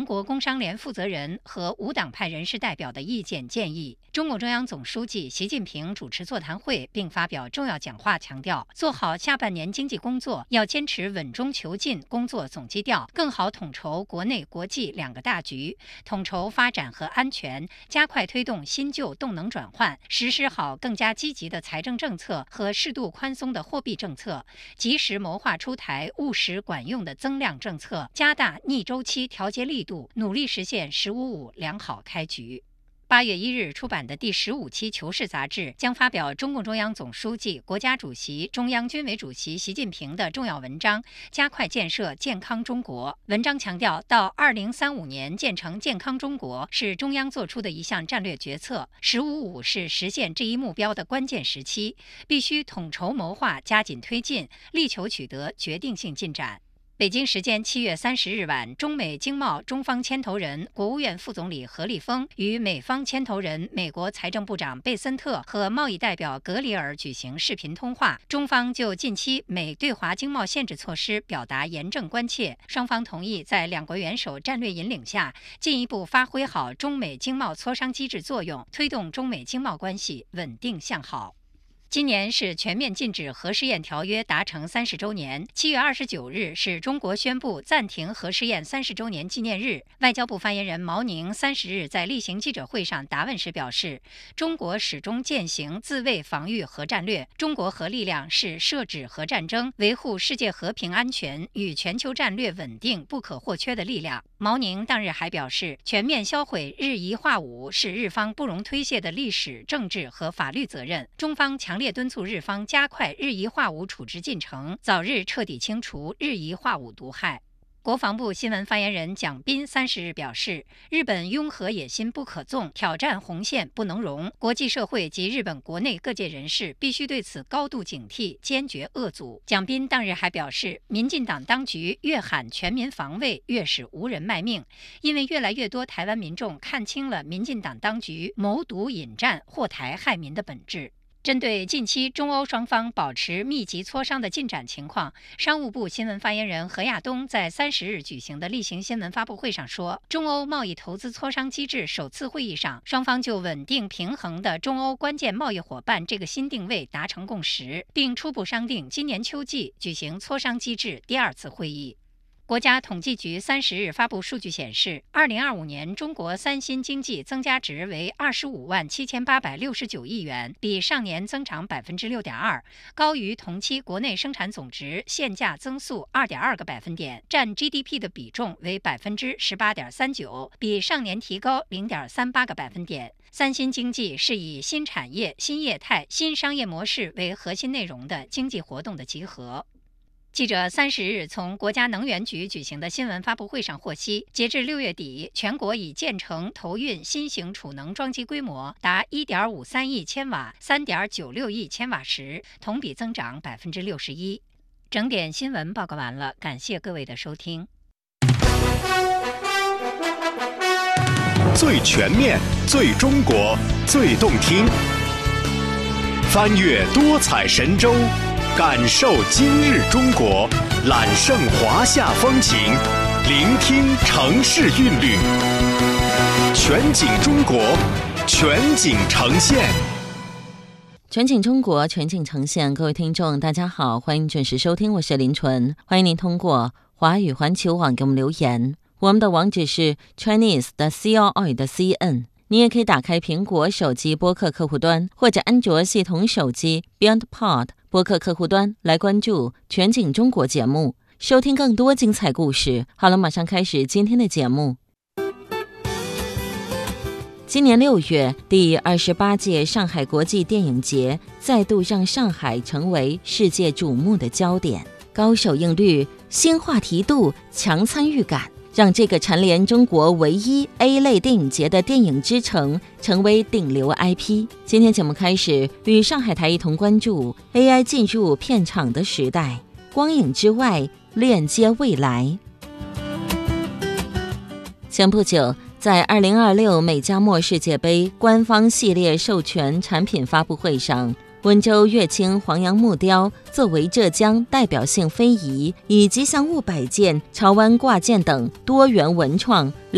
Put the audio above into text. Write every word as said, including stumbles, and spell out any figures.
国工商联负责人和无党派人士代表的意见建议。中共中央总书记习近平主持座谈会并发表重要讲话，强调做好下半年经济工作要坚持稳中求进工作总基调，更好统筹国内国际两个大局，统筹发展和安全，加快推动新旧动能转换，实施好更加积极的财政政策和适度宽松的货币政策，及时谋划出台务实管用的增量政策，加大逆周期调节力度，努力实现“十五五”良好开局。八月一日出版的第十五期《求是》杂志将发表中共中央总书记、国家主席、中央军委主席习近平的重要文章《加快建设健康中国》。文章强调，到二零三五年建成健康中国是中央作出的一项战略决策，“十五五”是实现这一目标的关键时期，必须统筹谋划，加紧推进，力求取得决定性进展。北京时间七月三十日晚，中美经贸中方牵头人、国务院副总理何立峰与美方牵头人、美国财政部长贝森特和贸易代表格里尔举行视频通话。中方就近期美对华经贸限制措施表达严正关切，双方同意在两国元首战略引领下，进一步发挥好中美经贸磋商机制作用，推动中美经贸关系稳定向好。今年是全面禁止核试验条约达成三十周年。七月二十九日是中国宣布暂停核试验三十周年纪念日。外交部发言人毛宁三十日在例行记者会上答问时表示，中国始终践行自卫防御核战略，中国核力量是设止核战争、维护世界和平安全与全球战略稳定不可或缺的力量。毛宁当日还表示，全面销毁日夷化武是日方不容推卸的历史、政治和法律责任。中方强烈敦促日方加快日夷化武处置进程，早日彻底清除日夷化武毒害。国防部新闻发言人蒋斌三十日表示，日本拥核野心不可纵，挑战红线不能容，国际社会及日本国内各界人士必须对此高度警惕，坚决遏阻。蒋斌当日还表示，民进党当局越喊全民防卫，越使无人卖命，因为越来越多台湾民众看清了民进党当局谋独引战、祸台害民的本质。针对近期中欧双方保持密集磋商的进展情况，商务部新闻发言人何亚东在三十日举行的例行新闻发布会上说，中欧贸易投资磋商机制首次会议上，双方就稳定平衡的中欧关键贸易伙伴这个新定位达成共识，并初步商定今年秋季举行磋商机制第二次会议。国家统计局三十日发布数据显示，二零二五年中国三新经济增加值为二十五万七千八百六十九亿元，比上年增长百分之六点二，高于同期国内生产总值现价增速二点二个百分点，占 G D P 的比重为百分之十八点三九，比上年提高零点三八个百分点。三新经济是以新产业、新业态、新商业模式为核心内容的经济活动的集合。记者三十日从国家能源局举行的新闻发布会上获悉，截至六月底，全国已建成投运新型储能装机规模达 一点五三亿千瓦、三点九六亿千瓦时，同比增长百分之六十一。整点新闻报告完了，感谢各位的收听。 最全面、最中国、最动听，翻越多彩神州。感受今日中国，揽胜华夏风情，聆听城市韵律，全景中国，全景呈现。 全景中国，全景呈现。各位听众大家好，欢迎准时收听，我是林纯，欢迎您通过华语环球网给我们留言，我们的网址是 Chinese 的 C L I 的 C N。你也可以打开苹果手机播客客户端，或者安卓系统手机 BeyondPod 播客客户端来关注全景中国节目，收听更多精彩故事。好了，马上开始今天的节目。今年六月，第二十八届上海国际电影节再度让上海成为世界瞩目的焦点，高首映率、新话题度、强参与感，让这个蝉联中国唯一 A 类电影节的电影之城成为顶流 I P。 今天节目开始，与上海台一同关注 A I 进入片场的时代，光影之外链接未来。前不久，在二零二六美加墨世界杯官方系列授权产品发布会上，温州乐清黄杨木雕作为浙江代表性非遗以吉祥物摆件、潮湾挂件等多元文创